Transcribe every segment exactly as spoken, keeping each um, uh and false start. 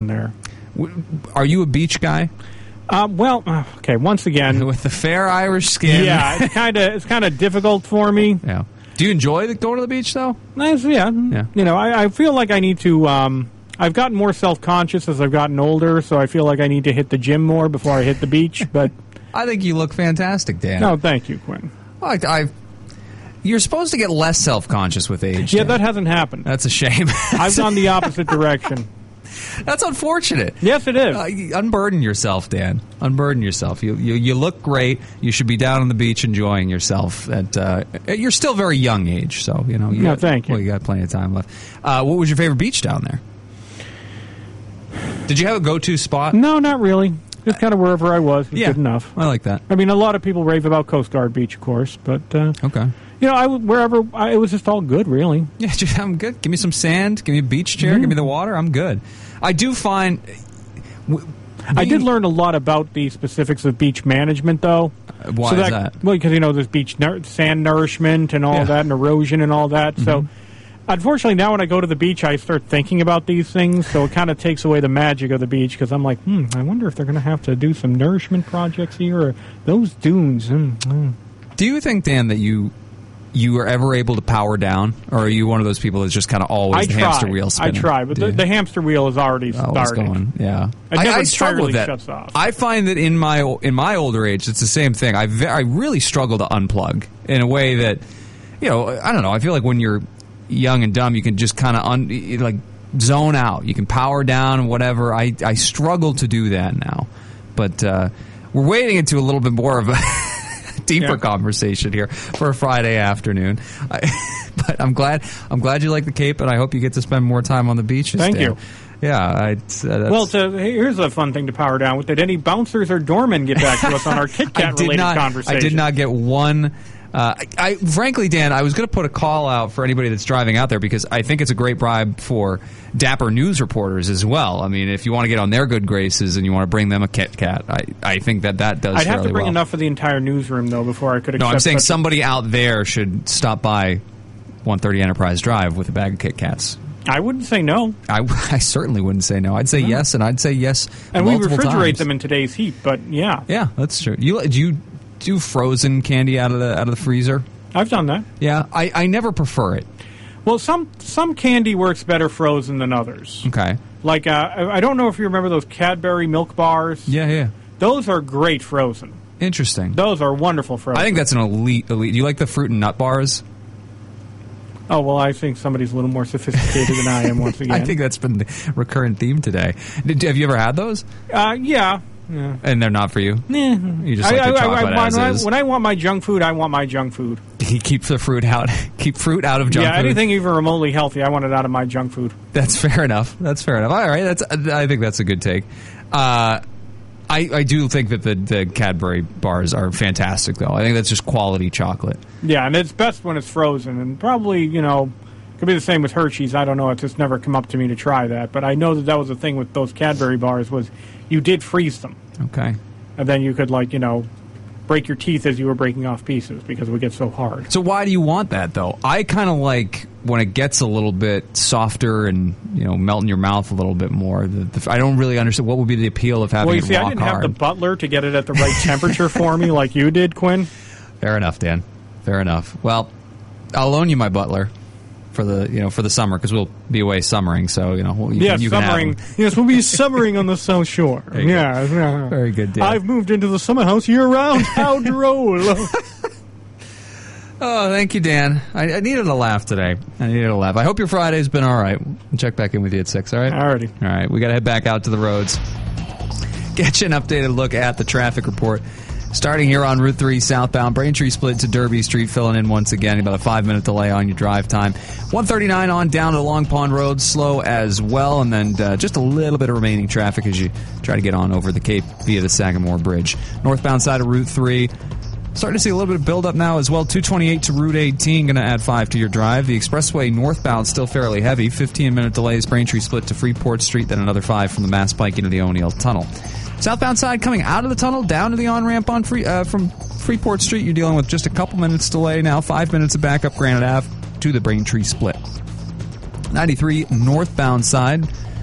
there. Are you a beach guy? Uh, well, okay. Once again, with the fair Irish skin, yeah, it's kind of it's kind of difficult for me. Yeah. Do you enjoy the, going to the beach though? Nice, yeah. Yeah. You know, I, I feel like I need to. Um, I've gotten more self-conscious as I've gotten older, so I feel like I need to hit the gym more before I hit the beach. But I think you look fantastic, Dan. No, thank you, Quinn. I, I You're supposed to get less self-conscious with age. Yeah, Dan. that hasn't happened. That's a shame. I've gone the opposite direction. That's unfortunate. Yes, it is. Uh, unburden yourself, Dan. Unburden yourself. You, you you look great. You should be down on the beach enjoying yourself. At uh, you're still very young age, so you know. You no, got, thank you. Well, you got plenty of time left. Uh, what was your favorite beach down there? Did you have a go-to spot? No, not really. Just kind of wherever I was was yeah, good enough. I like that. I mean, a lot of people rave about Coast Guard Beach, of course, but uh, okay. You know, I wherever I, it was just all good, really. Yeah, just, I'm good. Give me some sand. Give me a beach chair. Mm-hmm. Give me the water. I'm good. I do find. W- I did learn a lot about the specifics of beach management, though. Uh, why so is that, that? Well, because you know there's beach nur- sand nourishment and all Yeah. that, and erosion and all that. Mm-hmm. So, unfortunately, now when I go to the beach, I start thinking about these things. So it kind of takes away the magic of the beach because I'm like, hmm, I wonder if they're going to have to do some nourishment projects here, or those dunes. Mm, mm. Do you think, Dan, that you you are ever able to power down, or are you one of those people that's just kind of always I the try. hamster wheel spinning? I try, but the, the hamster wheel is already Oh, started. it's going. Yeah, It I, never I struggle with that. entirely shuts off. I find that in my in my older age, it's the same thing. I ve- I really struggle to unplug in a way that, you know, I don't know. I feel like when you're young and dumb, you can just kind of un, like zone out. You can power down and whatever. I I struggle to do that now, but uh, we're wading into a little bit more of a deeper Yeah. conversation here for a Friday afternoon. I, but I'm glad I'm glad you like the Cape, and I hope you get to spend more time on the beaches. Thank Dan. you. Yeah. I, uh, that's, Well, to, here's a fun thing to power down with. Did any bouncers or doormen get back to us on our Kit I Kat did related not, conversation? I did not get one. Uh, I, I frankly, Dan, I was going to put a call out for anybody that's driving out there because I think it's a great bribe for dapper news reporters as well. I mean, if you want to get on their good graces and you want to bring them a Kit Kat, I, I think that that does. I'd have fairly to bring well. enough for the entire newsroom, though, before I could accept No, I'm saying such a- somebody out there should stop by one thirty Enterprise Drive with a bag of Kit Kats. I wouldn't say no. I, I certainly wouldn't say no. I'd say yes, and I'd say yes And we multiple refrigerate times. them in today's heat, but yeah. Yeah, that's true. You do you do frozen candy out of the out of the freezer? I've done that. Yeah, I, I never prefer it. Well, some some candy works better frozen than others. Okay. Like, uh, I I don't know if you remember those Cadbury milk bars. Yeah, yeah. Those are great frozen. Interesting. Those are wonderful frozen. I think that's an elite elite. Do you like the fruit and nut bars? Oh, well, I think somebody's a little more sophisticated than I am once again. I think that's been the recurrent theme today. Did, have you ever had those? Uh, yeah. yeah. And they're not for you? Nah. You just like I, the I, chocolate I, as when, I, is? when I want my junk food, I want my junk food. Keep the fruit out. Keep fruit out of junk yeah, food. anything even remotely healthy, I want it out of my junk food. That's fair enough. That's fair enough. All right, that's. I think that's a good take. Uh, I, I do think that the, the Cadbury bars are fantastic, though. I think that's just quality chocolate. Yeah, and it's best when it's frozen, and probably, you know, could be the same with Hershey's. I don't know. It's just never come up to me to try that. But I know that that was the thing with those Cadbury bars was you did freeze them. Okay. And then you could, like, you know, break your teeth as you were breaking off pieces because it would get so hard. So why do you want that, though? I kind of like when it gets a little bit softer and, you know, melt in your mouth a little bit more. The, the, I don't really understand what would be the appeal of having Well, you it see, rock I didn't hard. have the butler to get it at the right temperature for me like you did, Quinn. Fair enough, Dan. Fair enough. Well, I'll loan you my butler for the you know for the summer because we'll be away summering. So you know, we'll, you, Yes, can, you can have summering. them. Yes, we'll be summering on the South Shore. Very good. Yeah, yeah. Very good, Dan. I've moved into the summer house year round. How droll! Oh, thank you, Dan. I, I needed a laugh today. I needed a laugh. I hope your Friday's been all right. We'll check back in with you at six. All right. Alrighty. All right. We got to head back out to the roads. Get you an updated look at the traffic report. Starting here on Route three southbound, Braintree split to Derby Street, filling in once again. About a five-minute delay on your drive time. one thirty-nine on down to Long Pond Road, slow as well. And then uh, just a little bit of remaining traffic as you try to get on over the Cape via the Sagamore Bridge. Northbound side of Route three, starting to see a little bit of buildup now as well. two twenty-eight to Route eighteen, going to add five to your drive. The expressway northbound still fairly heavy. fifteen-minute delays, Braintree split to Freeport Street, then another five from the Mass Pike into the O'Neill Tunnel. Southbound side coming out of the tunnel down to the on-ramp on free, uh, from Freeport Street. You're dealing with just a couple minutes delay now. Five minutes of backup Granite Ave to the Braintree split. ninety-three northbound side.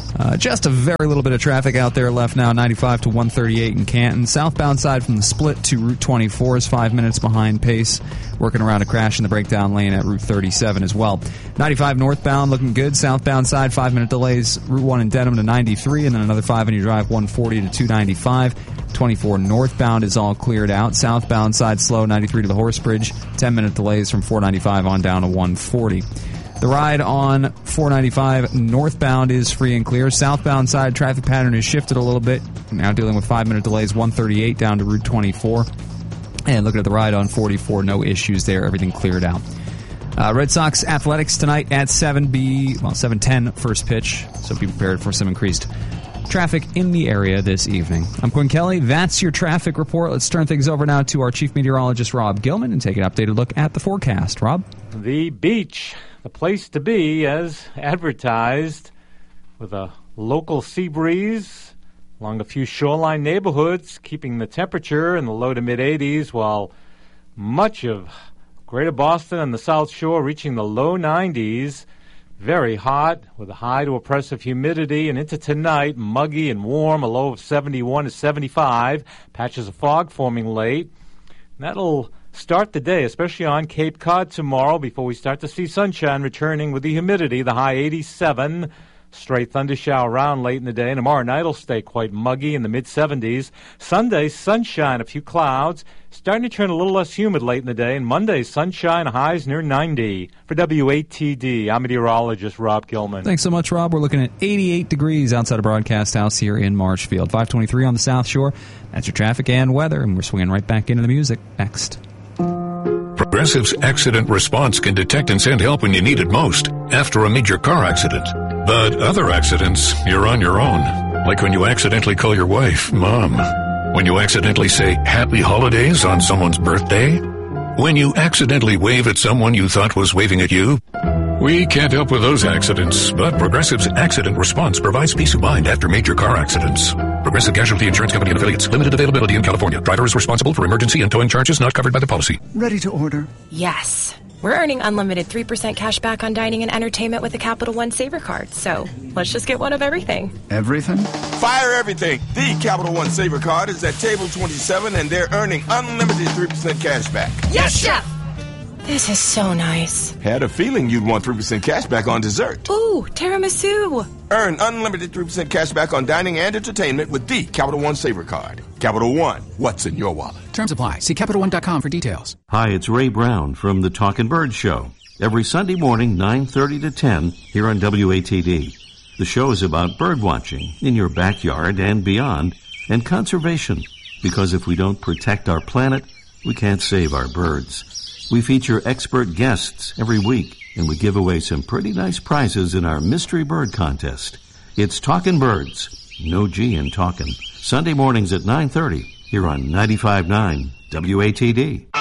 Uh, just a very little bit of traffic out there left now, ninety-five to one thirty-eight in Canton. Southbound side from the split to Route twenty-four is five minutes behind pace. Working around a crash in the breakdown lane at Route thirty-seven as well. ninety-five northbound looking good. Southbound side, five minute delays. Route one in Denham to ninety-three, and then another five on your drive, one forty to two ninety-five. twenty-four northbound is all cleared out. Southbound side slow, ninety-three to the Horse Bridge. ten minute delays from four ninety-five on down to one forty. The ride on four ninety-five northbound is free and clear. Southbound side traffic pattern has shifted a little bit. Now dealing with five minute delays, one thirty-eight down to Route twenty-four. And looking at the ride on forty-four, no issues there. Everything cleared out. Uh, Red Sox Athletics tonight at seven B, well, seven ten first pitch. So be prepared for some increased traffic in the area this evening. I'm Quinn Kelly. That's your traffic report. Let's turn things over now to our chief meteorologist, Rob Gilman, and take an updated look at the forecast. Rob? The beach, the place to be as advertised, with a local sea breeze along a few shoreline neighborhoods, keeping the temperature in the low to mid eighties, while much of Greater Boston and the South Shore reaching the low nineties. Very hot with a high to oppressive humidity, and into tonight, muggy and warm, a low of seventy-one to seventy-five. Patches of fog forming late. And that'll start the day, especially on Cape Cod tomorrow, before we start to see sunshine returning with the humidity, the high eighty-seven. Straight thunder shower around late in the day. And tomorrow night will stay quite muggy in the mid seventies. Sunday, sunshine, a few clouds. Starting to turn a little less humid late in the day. And Monday, sunshine, highs near ninety. For W A T D, I'm meteorologist Rob Gilman. Thanks so much, Rob. We're looking at eighty-eight degrees outside of Broadcast House here in Marshfield. five twenty-three on the South Shore. That's your traffic and weather. And we're swinging right back into the music next. Progressive's Accident Response can detect and send help when you need it most after a major car accident. But other accidents, you're on your own. Like when you accidentally call your wife Mom. When you accidentally say Happy Holidays on someone's birthday. When you accidentally wave at someone you thought was waving at you. We can't help with those accidents, but Progressive's Accident Response provides peace of mind after major car accidents. Progressive Casualty Insurance Company and Affiliates. Limited availability in California. Driver is responsible for emergency and towing charges not covered by the policy. Ready to order? Yes. We're earning unlimited three percent cash back on dining and entertainment with the Capital One Saver Card. So let's just get one of everything. Everything? Fire everything. The Capital One Saver Card is at table twenty-seven, and they're earning unlimited three percent cash back. Yes, Chef! This is so nice. Had a feeling you'd want three percent cash back on dessert. Ooh, tiramisu. Earn unlimited three percent cash back on dining and entertainment with the Capital One Saver Card. Capital One, what's in your wallet? Terms apply. See Capital One dot com for details. Hi, it's Ray Brown from the Talkin' Bird Show. Every Sunday morning, nine thirty to ten, here on W A T D. The show is about bird watching in your backyard and beyond, and conservation, because if we don't protect our planet, we can't save our birds. We feature expert guests every week, and we give away some pretty nice prizes in our Mystery Bird Contest. It's Talkin' Birds, no G in talkin', Sunday mornings at nine thirty, here on ninety-five point nine W A T D.